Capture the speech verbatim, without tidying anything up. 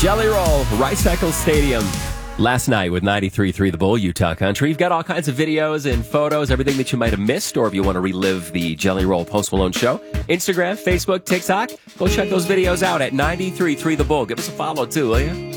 Jelly Roll, Rice Eccles Stadium. Last night with ninety-three point three The Bull, Utah Country. You've got all kinds of videos and photos, everything that you might have missed, or if you want to relive the Jelly Roll Post Malone show, Instagram, Facebook, TikTok, go check those videos out at ninety-three point three The Bull. Give us a follow, too, will you?